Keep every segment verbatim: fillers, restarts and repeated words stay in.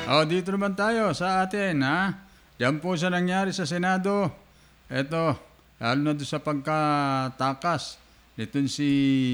O, dito naman tayo sa atin, ha? Yan po sa nangyari sa Senado. Ito, lalo na doon sa pagkatakas nitong si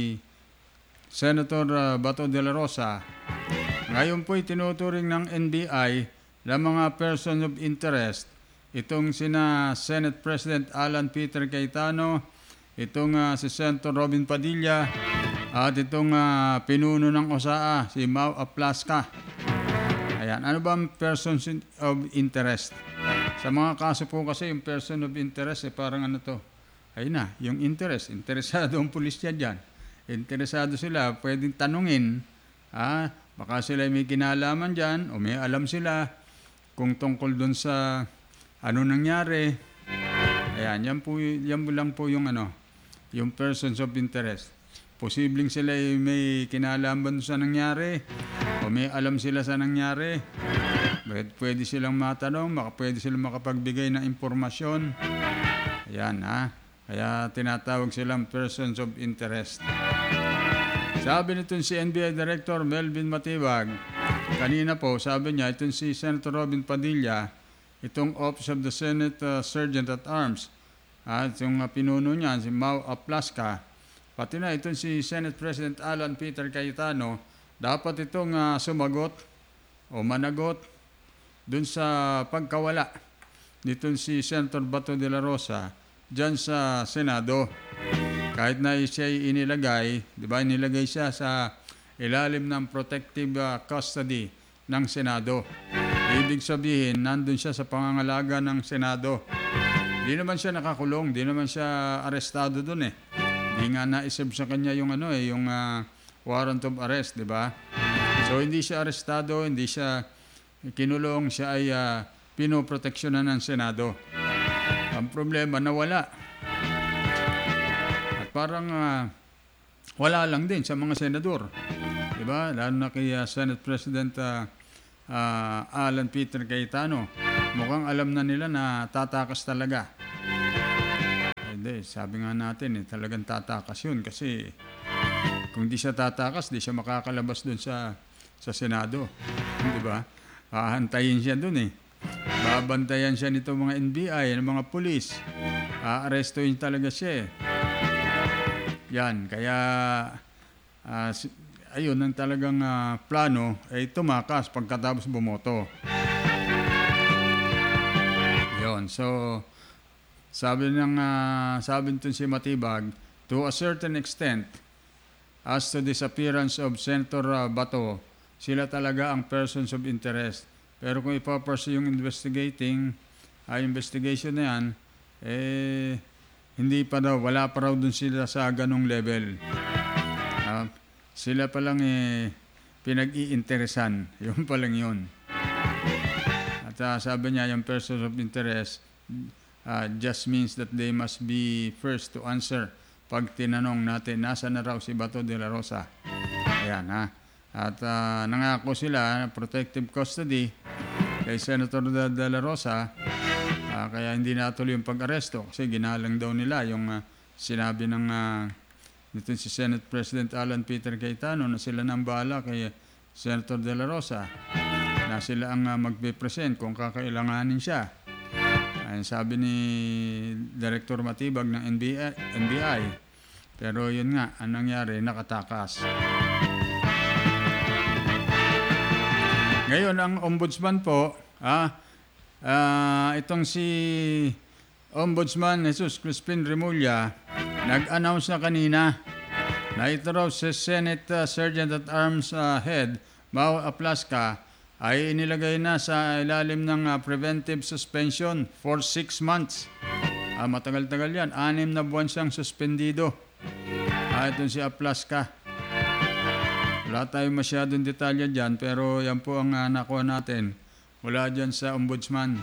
Senator uh, Bato de la Rosa. Ngayon po'y tinuturing ng N B I na mga person of interest. Itong sina Senate President Alan Peter Cayetano, itong uh, si Senator Robin Padilla, at itong uh, pinuno ng O S A A, si Mau Aplaska. Ayan, ano ba ang person of interest? Sa mga kaso po kasi, yung person of interest, eh, parang ano to? Ayun na, yung interest. Interesado ang pulisya dyan. Interesado sila, pwedeng tanungin, ah, baka sila may kinalaman dyan, o may alam sila kung tungkol dun sa ano nangyari. Ayan, yan po, yan lang po yung ano, yung persons of interest. Posibleng sila ay may kinalaman sa nangyari, o may alam sila sa nangyari. Pwede silang matanong, pwede silang makapagbigay ng impormasyon. Ayan, ha? Kaya tinatawag silang persons of interest. Sabi nitong si N B I Director Melvin Matibag, kanina po, sabi niya, itong si Senator Robin Padilla, itong Office of the Senate uh, Sergeant at Arms, at yung uh, pinuno niya, si Mau Aplaska, pati na itong si Senate President Alan Peter Cayetano, dapat itong uh, sumagot o managot dun sa pagkawala nitong si Senator Bato de la Rosa dyan sa Senado. Kahit na siya inilagay, di ba, inilagay siya sa ilalim ng protective uh, custody ng Senado. Ibig sabihin, nandun siya sa pangangalaga ng Senado. Di naman siya nakakulong, di naman siya arestado dun eh. Di nga naisip sa kanya yung ano eh, yung uh, warrant of arrest, di ba? So hindi siya arestado, hindi siya kinulong, siya ay uh, pinoproteksyonan ng Senado. Ang problema, nawala. At parang uh, wala lang din sa mga senador. Di ba? Lalo na kay uh, Senate President uh, uh, Alan Peter Cayetano. Mukhang alam na nila na tatakas talaga. Hindi, sabi nga natin, eh, talagang tatakas yun. Kasi kung di siya tatakas, di siya makakalabas dun sa, sa Senado. Di ba? Hahantayin siya dun eh. Babantayan siya nito mga N B I, ng mga pulis. Aarestuin talaga siya eh. Yan, kaya uh, ayun ang talagang uh, plano ay tumakas pagkatapos bumoto. Yon, so sabi ng uh, sabi nito si Matibag, to a certain extent, as to disappearance of Senator uh, Bato, sila talaga ang persons of interest. Pero kung ipapursue yung investigating, uh, investigation na yan, eh, hindi pa daw, wala pa raw dun sila sa ganong level. Uh, sila pa lang eh, pinag-iinteresan. Yun pa lang yun. At uh, sabi niya, yung persons of interest uh, just means that they must be first to answer pag tinanong natin, nasa na raw si Bato de la Rosa. Ayan, ha. At uh, nangako sila, protective custody kay Senator de la Rosa, uh, kaya hindi natuloy yung pag-aresto kasi ginalang daw nila yung uh, sinabi ng uh, nito si Senate President Alan Peter Cayetano na sila nang bahala kay Senator de la Rosa, na sila ang uh, magpe-present kung kakailanganin siya. Ayan, sabi ni Director Matibag ng N B I, N B I. Pero yun nga, ang nangyari, nakatakas. Ngayon, ang ombudsman po, ah, ah, itong si Ombudsman Jesus Crispin Remulla, nag-announce na kanina na ito raw si Senate uh, Sergeant at Arms uh, Head, Mau Aplaska, ay inilagay na sa ilalim ng uh, preventive suspension for six months. Ah, matagal-tagal yan. Anim na buwan siyang suspendido. Ah, itong si Aplaska. Wala tayong masyadong detalye dyan, pero yan po ang uh, nakuha natin mula dyan sa ombudsman.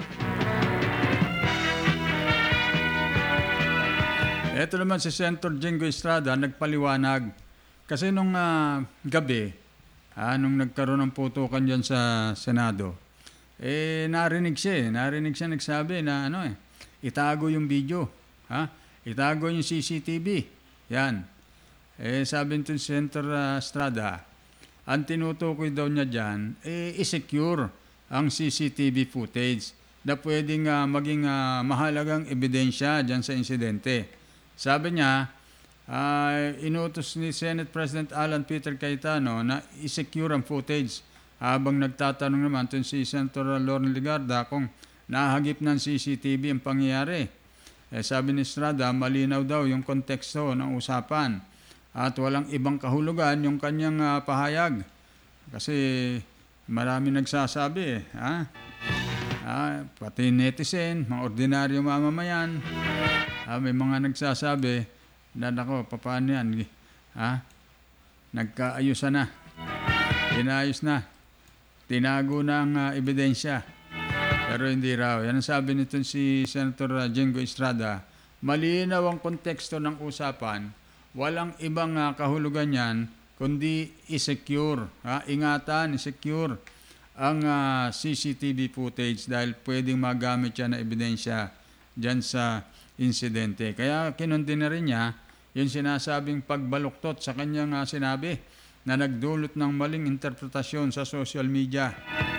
Ito naman si Senator Jingo Estrada, nagpaliwanag. Kasi nung uh, gabi, ah, nung nagkaroon ng putukan dyan sa Senado, eh narinig siya eh. Narinig siya nagsabi na ano eh, itago yung video. Ha? Itago yung C C T V. Yan. Eh sabi nito si Senator uh, Estrada, ang tinutukoy daw niya dyan, eh, i-secure ang C C T V footage na pwedeng uh, maging uh, mahalagang ebidensya dyan sa insidente. Sabi niya, uh, inutos ni Senate President Alan Peter Cayetano na i-secure ang footage habang nagtatanong naman itong si Senator Loren Legarda kung nahagip ng C C T V ang pangyayari. Eh, sabi ni Estrada, malinaw daw yung konteksto ng usapan at walang ibang kahulugan yung kanyang uh, pahayag. Kasi marami nagsasabi eh, ha? Ah, pati netizen, mga ordinaryo mamamayan, ah, may mga nagsasabi na nako, paano yan? Ah, nagkaayusan na, inayos na, tinago na ang uh, ebidensya. Pero hindi raw. Yan ang sabi nito si Senator Jengo Estrada, malinaw ang konteksto ng usapan, walang ibang uh, kahulugan yan, kundi i-secure, ha? Ingatan, i-secure ang uh, C C T V footage dahil pwedeng magamit yan na ebidensya dyan sa insidente. Kaya kinundi na rin niya yung sinasabing pagbaluktot sa kanyang uh, sinabi na nagdulot ng maling interpretasyon sa social media.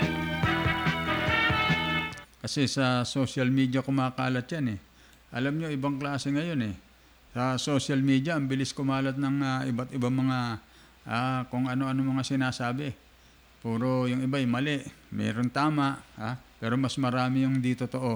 Kasi sa social media kumakalat yan eh. Alam nyo, ibang klase ngayon eh. Sa social media, ang bilis kumalat ng uh, iba't ibang mga uh, kung ano-ano mga sinasabi. Puro yung iba ay mali, mayroong tama, ha? Pero mas marami yung di totoo.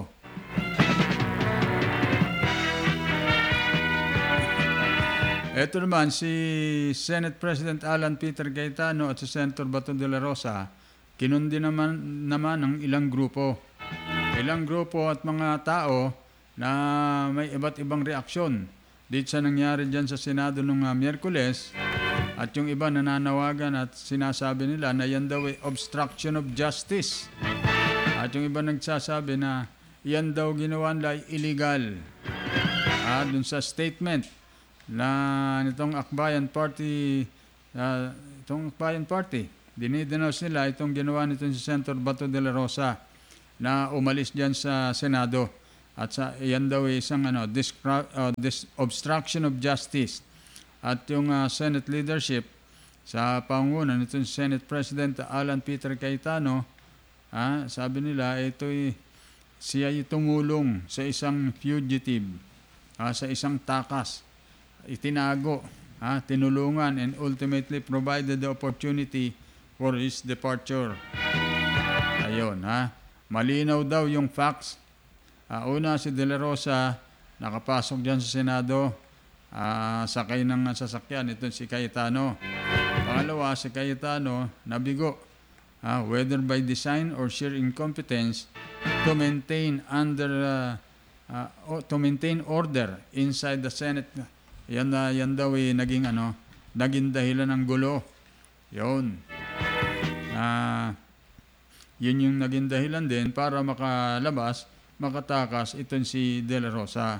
Ito naman si Senate President Alan Peter Cayetano at si Senator Bato de la Rosa, kinundi naman, naman ng ilang grupo. Ilang grupo at mga tao na may iba't ibang reaksyon dito sa nangyari dyan sa Senado noong uh, Miyerkules. At yung iba nananawagan at sinasabi nila na yan daw ay obstruction of justice. At yung iba nagsasabi na yan daw ginawa nila ay illegal. Ah, dun sa statement na nitong Akbayan Party, uh, itong Akbayan Party, dinidenounce nila itong ginawa nitong si Senator Bato de la Rosa na umalis dyan sa Senado. At sa, yan daw ay isang ano, discra- uh, dis- obstruction of justice. At yung uh, Senate leadership sa pangunan nitong Senate President Alan Peter Cayetano, ah, sabi nila ito'y siya ay tumulong sa isang fugitive, ah, sa isang takas, itinago, ah, tinulungan and ultimately provided the opportunity for his departure. Ayun, ha. Malinaw daw yung facts. Ah, una, si De La Rosa nakapasok dyan sa Senado. Uh, sakay ng sasakyan ito si Cayetano. Pangalawa, si Cayetano nabigo, uh, whether by design or sheer incompetence to maintain under uh, uh, to maintain order inside the Senate. Yan uh, yan daw ay naging ano, naging dahilan ng gulo. Yun. Uh, yun yung naging dahilan din para makalabas, makatakas itong si De La Rosa.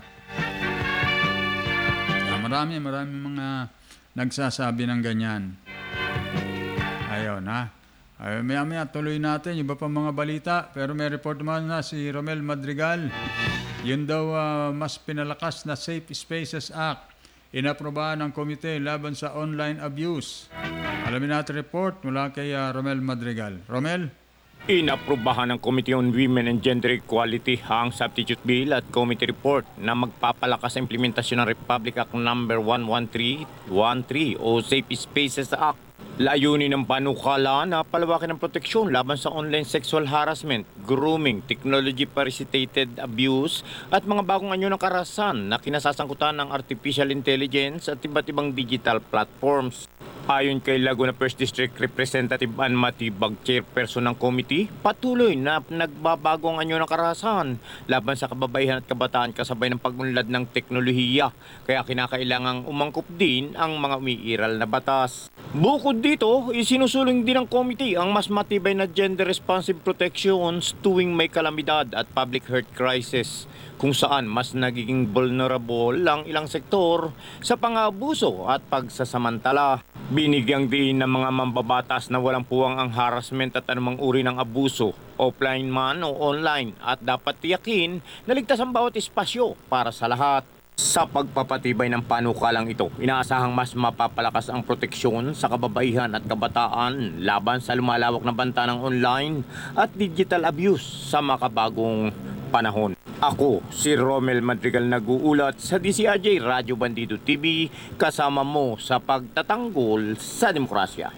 Marami, marami mga nagsasabi ng ganyan. Ayun, ha. Ayun, maya-maya tuloy natin. Iba pa mga balita. Pero may report naman na si Romel Madrigal. Yun daw uh, mas pinalakas na Safe Spaces Act. Inaprobahan ng komite laban sa online abuse. Alamin natin report mula kay uh, Romel Madrigal. Romel? Inaprubahan ng Committee on Women and Gender Equality ang Substitute Bill at Committee Report na magpapalakas sa implementasyon ng Republic Act number one one three one three o Safe Spaces Act. Layunin ng panukala na palawakin ang proteksyon laban sa online sexual harassment, grooming, technology-precipitated abuse at mga bagong anyo ng karahasan na kinasasangkutan ng artificial intelligence at iba't ibang digital platforms. Ayon kay Laguna First District Representative Ann Matibag, chairperson ng committee, patuloy na nagbabago ang anyo ng karahasan laban sa kababaihan at kabataan kasabay ng pag-unlad ng teknolohiya. Kaya kinakailangang umangkop din ang mga umiiral na batas. Bukod dito, isinusulong din ng committee ang mas matibay na gender-responsive protections tuwing may kalamidad at public health crisis, kung saan mas nagiging vulnerable ang ilang sektor sa pang-abuso at pagsasamantala. Binigyang diin ng mga mambabatas na walang puwang ang harassment at anumang uri ng abuso, offline man o online, at dapat tiyakin na ligtas ang bawat espasyo para sa lahat. Sa pagpapatibay ng panukalang ito, inaasahang mas mapapalakas ang proteksyon sa kababaihan at kabataan laban sa lumalawak na banta ng online at digital abuse sa makabagong panahon. Ako, si Romel Madrigal nag-uulat sa D C R J Radyo Bandido T V, kasama mo sa pagtatanggol sa demokrasya.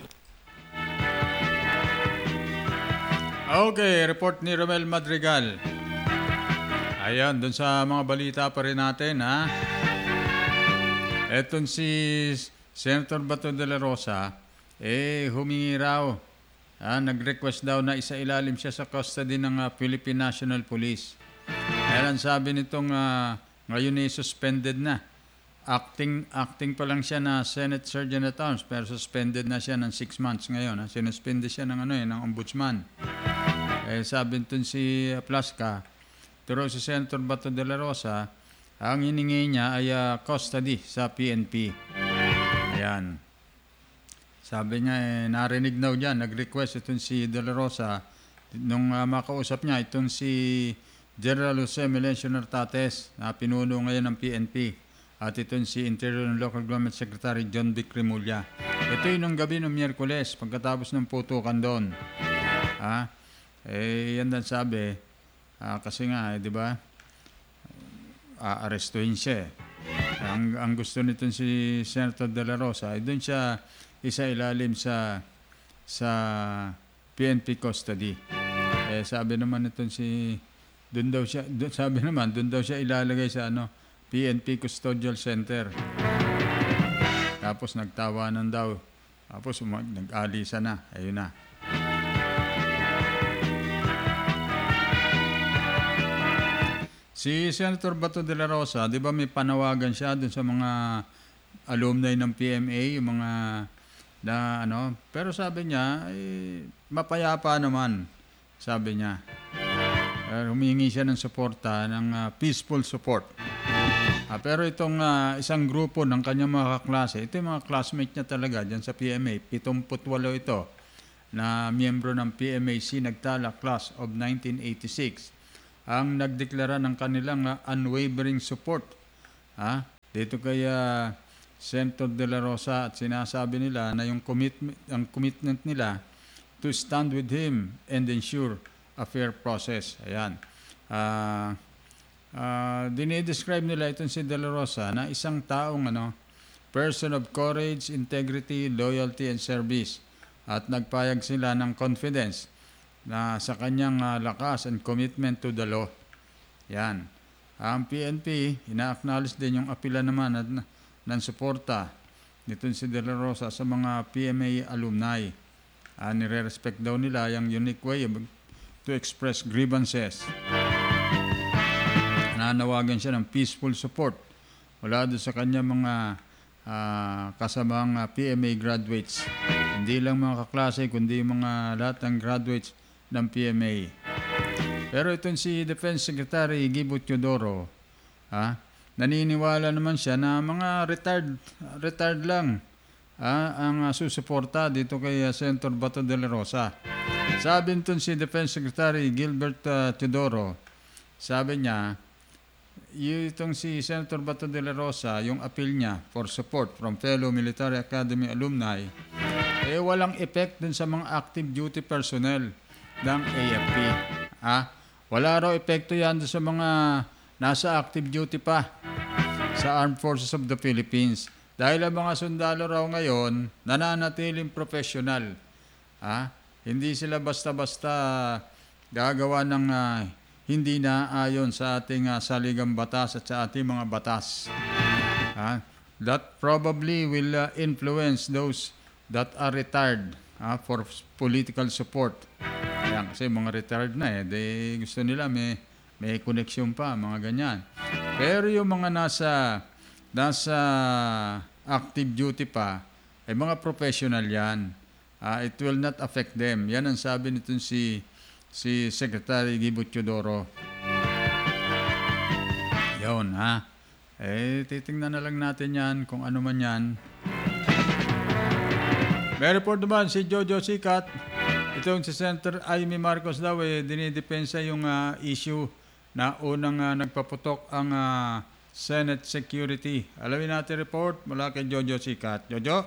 Okay, report ni Romel Madrigal. Ayan, dun sa mga balita pa rin natin, ha? Etong si Senator Bato de la Rosa, eh, humingi raw, ha? Nag-request daw na isailalim siya sa custody ng uh, Philippine National Police. Ayan, sabi nitong uh, ngayon eh, suspended na. Acting, acting pa lang siya na Senate Sergeant at Arms, pero suspended na siya ng six months ngayon. Ha? Sinuspende siya ng, ano, eh, ng ombudsman. Eh, sabi nitong si uh, Plaska, pero si Senator Bato de la Rosa, ang hiningi niya ay uh, custody sa P N P. Ayan. Sabi niya, eh, narinig daw dyan, nag-request itong si de la Rosa, nung uh, makausap niya, itong si General Jose Melencio Nartates, na pinuno ngayon ng P N P, at itong si Interior and Local Government Secretary John Vic Remulla. Ito yung nung gabi ng Miyerkules, pagkatapos ng putukan doon. Ha? Eh, yan din sabi, Ah, kasi nga, eh, di ba, aarestuhin siya. Eh. Ang, ang gusto nito si Senator De La Rosa, ay doon siya isa ilalim sa sa P N P custody. Eh, sabi naman nito si, doon daw siya, doon, sabi naman, doon daw siya ilalagay sa ano, P N P Custodial Center. Tapos nagtawanan daw. Tapos umag, nag-alisa na. Ayun na. Si Senator Bato de la Rosa, di ba may panawagan siya dun sa mga alumni ng P M A, yung mga na ano, pero sabi niya, eh, mapayapa naman, sabi niya. Uh, humingi siya ng suporta, ng uh, peaceful support. Uh, pero itong uh, isang grupo ng kanyang mga kaklase, ito yung mga classmate niya talaga dyan sa P M A, pitongputwalo ito, na miyembro ng P M A C Nagtala Class of nineteen eighty-six. Ang nagdeklara ng kanilang uh, unwavering support ha? Dito kay uh, Senator De La Rosa, at sinasabi nila na yung commitment, ang commitment nila to stand with him and ensure a fair process. Ayan. Uh, uh, dinidescribe nila itong si De La Rosa na isang taong ano, person of courage, integrity, loyalty, and service. At nagpayag sila ng confidence na sa kanyang uh, lakas and commitment to the law. Yan. Ang P N P, ina-acknowledge din yung apila naman at, ng suporta nitong si De La Rosa sa mga P M A alumni. Uh, nire-respect daw nila yung unique way to express grievances. Nanawagan siya ng peaceful support mula doon sa kanyang mga uh, kasamang uh, P M A graduates. Hindi lang mga kaklase, kundi mga lahat ng graduates ng P M A. Pero itong si Defense Secretary Gibo Teodoro, ha, naniniwala naman siya na mga retired, retired lang ha, ang uh, susuporta dito kay uh, Senator Bato de la Rosa. Sabi nitong si Defense Secretary Gilbert uh, Teodoro, sabi niya, itong si Senator Bato de la Rosa, yung appeal niya for support from fellow Military Academy alumni, eh walang effect dun sa mga active duty personnel ng A F P. Ah, wala raw epekto yan sa mga nasa active duty pa sa Armed Forces of the Philippines. Dahil ang mga sundalo raw ngayon, nananatiling professional. Ah, hindi sila basta-basta gagawa ng uh, hindi na ayon sa ating uh, saligang batas at sa ating mga batas. Ah, that probably will uh, influence those that are retired ah, for political support. Ayan, kasi mga retired na eh, de, gusto nila may, may connection pa, mga ganyan. Pero yung mga nasa, nasa active duty pa, ay mga professional yan. Uh, it will not affect them. Yan ang sabi nito si, si Secretary Gibo Teodoro. Yun, ha? Eh, titingnan na lang natin yan, kung ano man yan. May report naman si Jojo Sikat. Itong si Senator Amy Marcos daw eh, dinidepensa yung uh, issue na unang uh, nagpaputok ang uh, Senate Security. Alamin natin report mula kay Jojo Sikat. Jojo?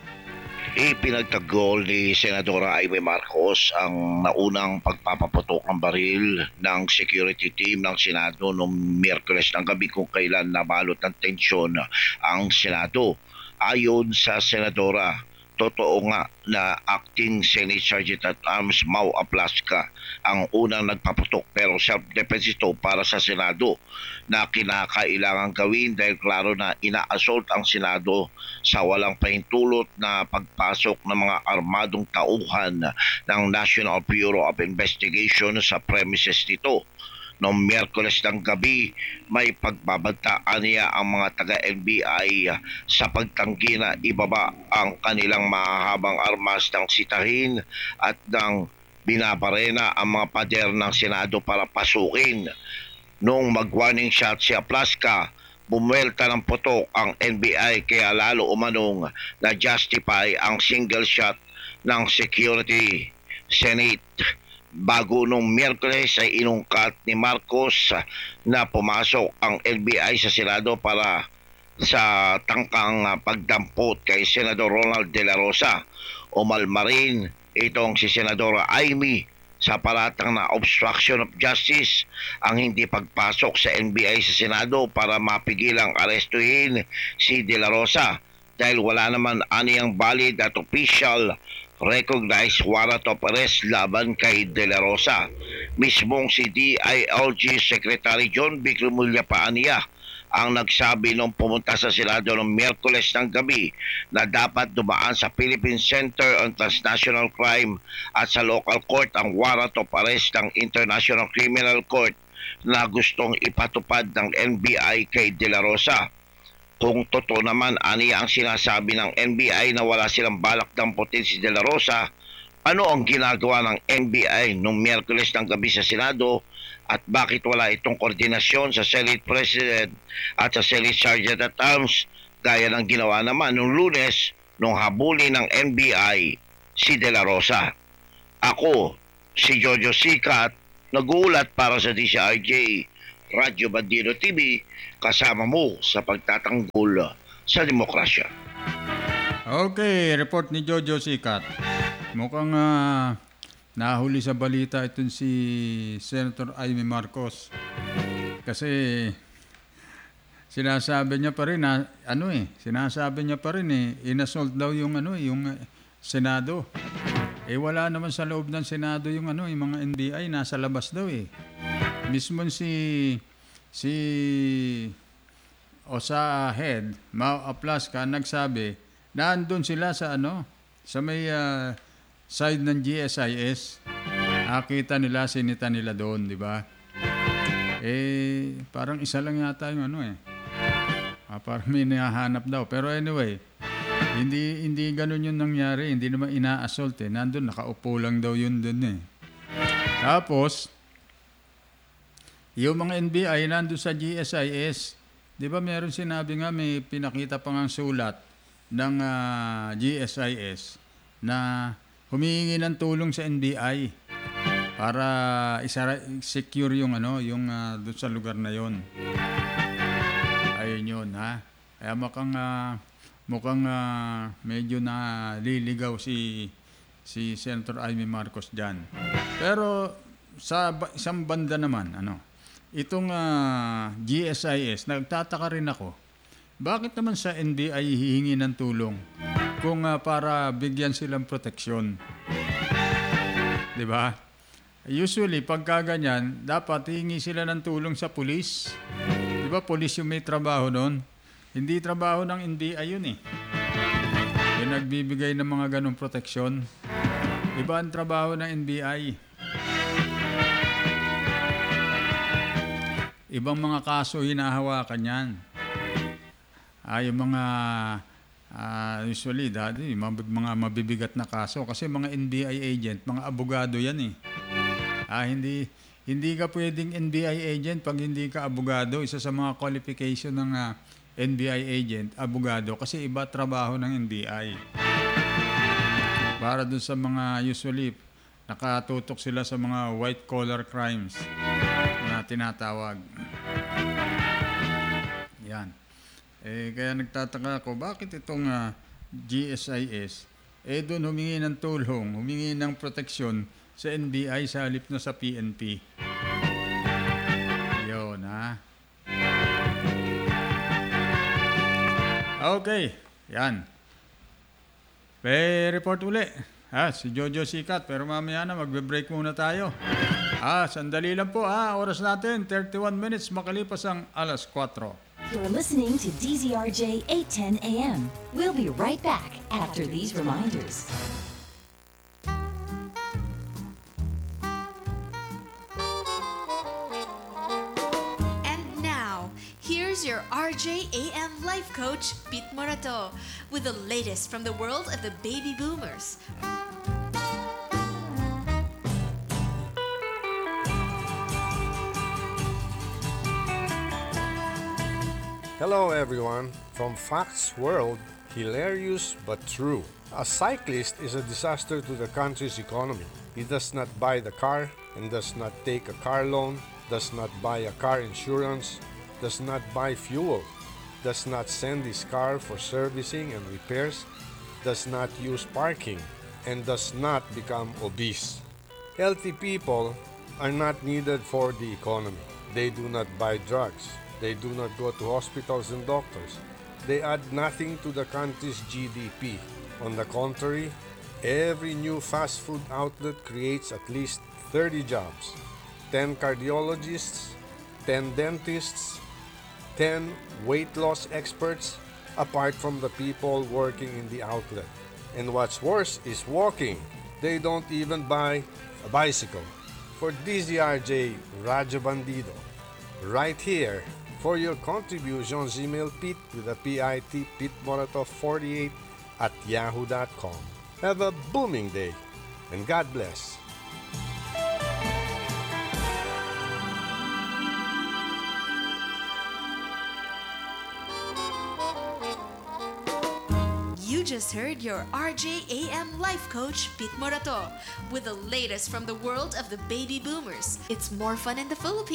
Ipinagtanggol ni Senadora Amy Marcos ang naunang pagpapaputok ng baril ng security team ng Senado noong Miyerkules ng gabi kung kailan nabalot ng tensyon ang Senado. Ayon sa Senadora, totoo nga na Acting Senate Sergeant at Arms Mau Aplaska ang unang nagpaputok pero self-defense ito para sa Senado na kinakailangan gawin dahil klaro na ina-assault ang Senado sa walang pahintulot na pagpasok ng mga armadong tauhan ng National Bureau of Investigation sa premises nito. Noong Miyerkules ng gabi, may pagbabantaan niya ang mga taga-N B I sa pagtanggi na ibaba ang kanilang mahahabang armas ng sitahin at ng binabarena ang mga pader ng Senado para pasukin. Noong mag-warning shot si Aplaska, bumuelta ng putok ang N B I kaya lalo umanong na-justify ang single shot ng Security Senate. Bago nung Miyerkules ay inungkat ni Marcos na pumasok ang N B I sa Senado para sa tangkang pagdampot kay Senador Ronald De La Rosa. Umalma rin itong si Senadora Amy sa paratang na obstruction of justice ang hindi pagpasok sa N B I sa Senado para mapigilang arestuhin si De La Rosa dahil wala naman aniyang valid at official recognized warrant of arrest laban kay De La Rosa. Mismong si D I L G Secretary John Vic Remulla Paania ang nagsabi nung pumunta sa Senado noong Miyerkules ng gabi na dapat dumaan sa Philippine Center on Transnational Crime at sa local court ang warrant of arrest ng International Criminal Court na gustong ipatupad ng N B I kay De La Rosa. Kung totoo naman ani ang sinasabi ng N B I na wala silang balak damputin si De La Rosa, ano ang ginagawa ng N B I noong Miyerkules ng gabi sa Senado at bakit wala itong koordinasyon sa Senate President at sa Senate Sergeant at Arms gaya ng ginawa naman noong Lunes nung habulin ng N B I si De La Rosa? Ako, si Jojo Sikat, nag-uulat para sa D C R J Radyo Bandido T V, kasama mo sa pagtatanggol sa demokrasya. Okay, report ni Jojo Sikat. Mukhang uh, nahuli sa balita itong si Senator Amy Marcos. Kasi sinasabi niya pa rin na ano eh, sinasabi niya pa rin eh, inassault daw yung ano, yung uh, Senado. Eh wala naman sa loob ng Senado yung ano, yung mga N B I nasa labas daw eh. Mismo si si Osa Head, Mau Aplaska nagsabi na andun sila sa ano, sa may uh, side ng G S I S. Nakita nila, sinita nila doon, di ba? Eh, parang isa lang yata yung ano eh. Ah, parang may nahanap daw. Pero anyway, hindi hindi ganun yung nangyari. Hindi naman ina-assault eh. Nandun, nakaupo lang daw yun doon eh. Tapos, yung mga N B I nandun sa G S I S, di ba meron sinabi nga, may pinakita pa nga sulat ng uh, G S I S na humihingi ng tulong sa N B I para isa-secure yung ano, yung uh, doon sa lugar na yon. Ayun yun, ha. Kaya mukhang uh, mukhang uh, medyo na liligaw si si Senator Amy Marcos diyan. Pero sa ba- isang banda naman, ano, itong uh, G S I S, nagtataka rin ako, bakit naman sa N B I hihingi ng tulong kung uh, para bigyan silang proteksyon? Di ba? Usually, pagka ganyan, dapat hihingi sila ng tulong sa pulis. Di ba, pulis yung may trabaho noon? Hindi trabaho ng N B I yun eh. Yung nagbibigay ng mga ganong proteksyon. Iba ang trabaho ng N B I. Ibang mga kaso hinahawakan yan. Ah, yung mga uh, usually dati mga mabibigat na kaso kasi mga N B I agent, mga abogado yan eh. Ah, hindi hindi ka pwedeng N B I agent pag hindi ka abogado. Isa sa mga qualification ng uh, N B I agent, abogado, kasi iba trabaho ng N B I. Para dun sa mga usually nakatutok sila sa mga white collar crimes na tinatawag. Yan. Eh, kaya nagtataka ako, bakit itong ah, G S I S, eh doon humingi ng tulong, humingi ng proteksyon sa N B I sa halip na sa P N P. Yun, ha? Okay, yan. May report uli. Ha, si Jojo Sikat, pero mamaya na magbe-break muna tayo. Ah, sandali lang po ha. Oras natin, thirty-one minutes makalipas ang alas kwatro. You're listening to D Z R J eight ten A M. We'll be right back after these reminders. And now, here's your R J A M life coach, Pete Morato, with the latest from the world of the baby boomers. Hello everyone. From Facts World, hilarious but true. A cyclist is a disaster to the country's economy. He does not buy the car and does not take a car loan, does not buy a car insurance, does not buy fuel, does not send his car for servicing and repairs, does not use parking, and does not become obese. Healthy people are not needed for the economy. They do not buy drugs. They do not go to hospitals and doctors. They add nothing to the country's G D P. On the contrary, every new fast food outlet creates at least thirty jobs. ten cardiologists, ten dentists, ten weight loss experts, apart from the people working in the outlet. And what's worse is walking. They don't even buy a bicycle. For D Z R J Radyo Bandido, right here, for your contributions, email Pete with a P I T, Pete Morato forty-eight at yahoo dot com. Have a booming day, and God bless. You just heard your R J A M life coach, Pete Morato, with the latest from the world of the baby boomers. It's more fun in the Philippines.